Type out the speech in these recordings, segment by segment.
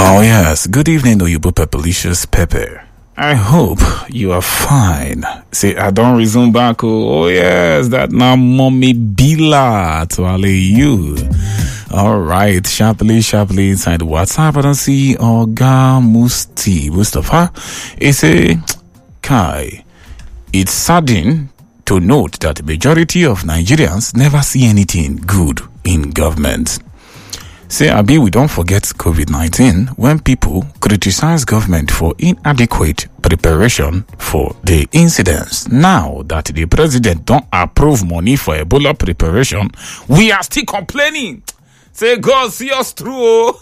Oh yes, good evening, Oyibo Pepperlicious Pepper. I hope you are fine. Say, I don't resume back. Oh yes, that now mommy Bila to alley you. All right, sharply inside WhatsApp. I don't see Oga Mustafa. He say, Kai, it's saddening to note that the majority of Nigerians never see anything good in government. Say, Abi, we don't forget COVID-19 when people criticize government for inadequate preparation for the incidents. Now that the president don't approve money for Ebola preparation, we are still complaining. Say, God, see us through.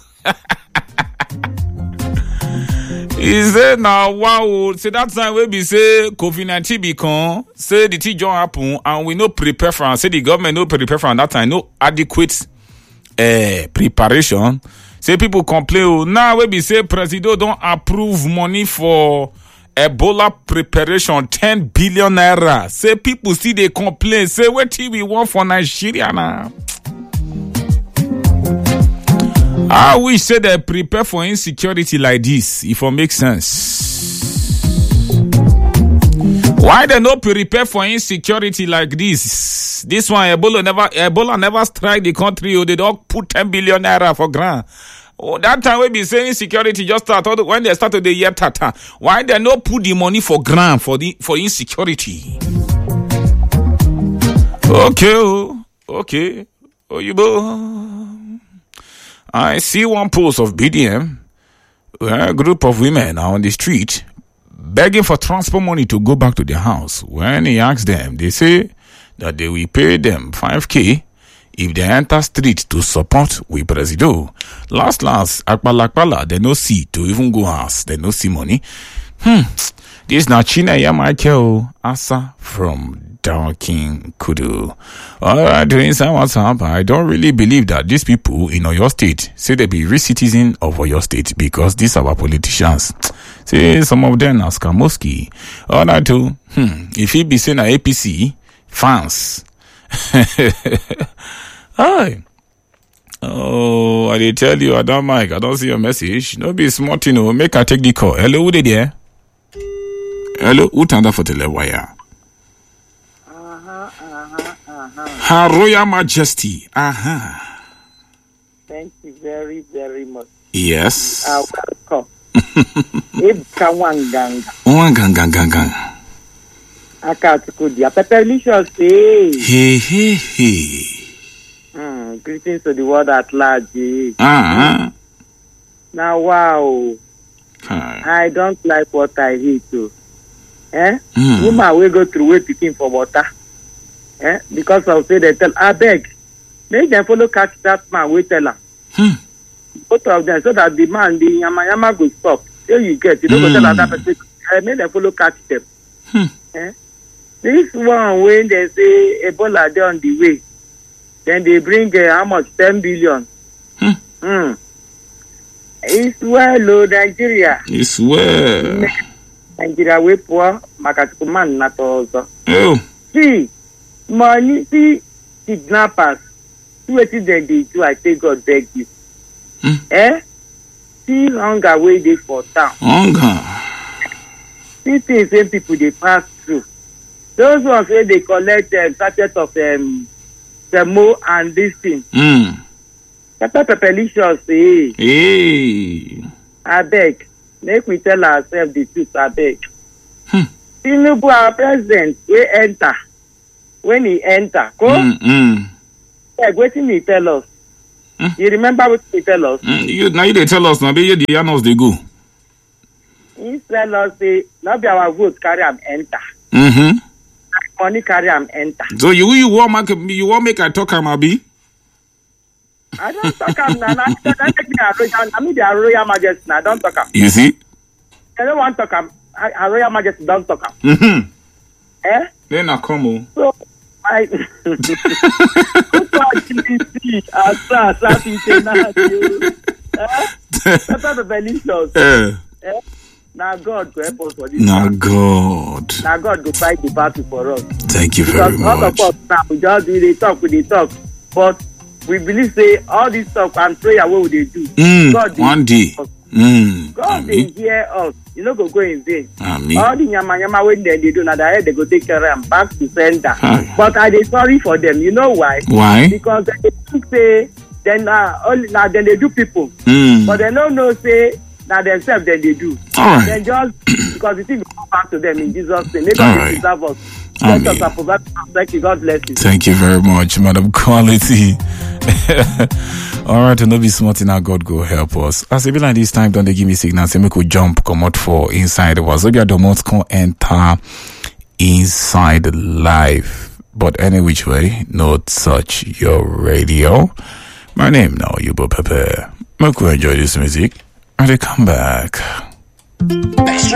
He said, now, wow, say that time we be say COVID-19 become, say the thing don't happen, and we no prepare for, say the government no prepare for that time, no adequate preparation. Say people complain, oh, now we be say president don't approve money for Ebola preparation, 10 billion naira. Say people see they complain, say what we want for Nigeria now. I wish say they prepare for insecurity like this, if it makes sense. Why they not prepare for insecurity like this? This one, Ebola never strike the country, or they don't put 10 billion naira for grant. Oh, that time we be saying security just start when they started the year tata. Why they not put the money for grant for insecurity? Okay. Oyibo. I see one post of BDM where a group of women are on the street begging for transport money to go back to their house. When he asks them, they say that they will pay them 5K if they enter street to support with Presido. Last, Akpala, they no see to even go house. They no see money. This na Chinaya Michael Asa from Darking Kudu. Alright, doing some WhatsApp. I don't really believe that these people in Oyo State say they be real citizen of Oyo State because these are our politicians. Say some of them are Skamoski. Alright, too. If he be saying a APC fans. Hi. Oh, I did tell you, I don't Mike. I don't see your message. No be smart, you know. Make I take the call. Hello, who they there? Hello, who turned up for the wire? Her Royal Majesty. Thank you very, very much. Yes. Welcome. Ibka Wanganga. Akatukudia. Pepperlicious. Hey. Greetings to the world at large. Now, wow. I don't like what I hear too. Woman will go through way picking for water. Because I'll say they tell, I beg, make them follow catch that man, we tell her. Both of them, so that the man, the yama go stop. Here you get, you don't go tell that person, make them follow catch them. This one, when they say Ebola, they're on the way, then they bring how much? 10 billion. It's well, Nigeria. It's well. Nigeria, we poor, Makatukuman, not also. Oh. See, money, see, kidnappers. See what they do, I say God beg you. See hunger where they for town. Hunger. See things when people they pass through. Those ones where they collect sachet of Semo and this thing. Pepperlicious, Hey. I beg. Make we tell ourselves the truth, I beg. Tinubu, our president, we enter. When he enter, go. Like, what did he tell us? You remember what he tell us? Now they tell us, now the annals they go. He tell us, not be our vote carry him enter. Money carry him enter. So you want make I talk him, Abi? I don't talk him now. I mean the Royal Majesty now. Don't talk him. You see? I don't want to talk him. Our Royal Majesty don't talk him. Then I come on. So I Now God go help us for this. Now God. Now God go fight the battle for us. Thank you very much. All of us now we just do the talk, but we believe say all this talk and prayer what would they do? God one day. God dey hear us. You no go in vain. Amen. All the yama when they do now, they go take care of them back to sender. But I dey sorry for them. You know why? Why? Because they say then now then they do people, but they don't know say now themselves then they do. All right. Then just because it will come back to them in Jesus' name. Make All us right. preserve us. Amen. Let us provide. Thank you. God bless you. Thank you very much, Madam Quality. All right, and no be smart in our God go help us. As it be like this time, don't they give me signal? Say, make we jump, come out for inside of us. So your domots can enter inside life. But any which way, no touch your radio. My name now, Yubo Pepe. Make we enjoy this music and they come back.